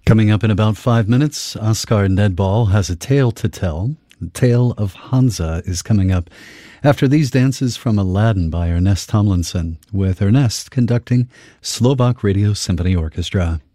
Coming up in about 5 minutes, Oscar Nedball has a tale to tell. The Tale of Hansa is coming up after these dances from Aladdin by Ernest Tomlinson, with Ernest conducting Slovak Radio Symphony Orchestra.